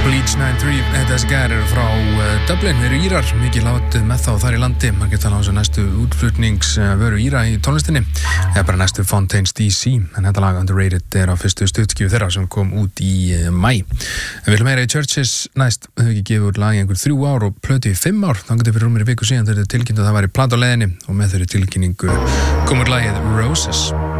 Bleach 93, þessi gæðar eru frá Dublin, eru írar, mikið látið með þá þar í landi. Man getur tala á þessu næstu útflutningsvöru íra í tónlistinni, eða bara næstu Fontaines DC, en þetta lag Underrated er á fyrstu stuttskífu þeirra sem kom út í maí. En við viljum meira í Churches næst, við höfum ekki gefið úr lag í einhver 3 ár og plötu í 5 ár, þannig að fyrir rúmir í viku síðan þeir tilkynnt að það var í plata á leiðinni og með þeirri tilkynningu komur lagið Roses.